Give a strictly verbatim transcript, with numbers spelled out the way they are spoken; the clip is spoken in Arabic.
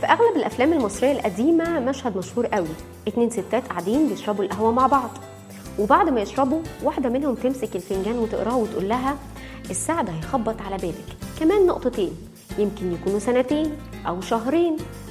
في أغلب الأفلام المصرية القديمة مشهد مشهور قوي، اتنين ستات قاعدين بيشربوا القهوة مع بعض، وبعد ما يشربوا واحدة منهم تمسك الفنجان وتقراه وتقول لها السعد هيخبط على بابك كمان نقطتين، يمكن يكونوا سنتين أو شهرين